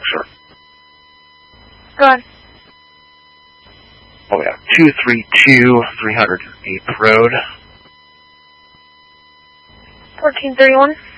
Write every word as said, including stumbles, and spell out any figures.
sir. Go ahead. Oh, yeah. two three two, three hundred eighth Road. fourteen thirty-one.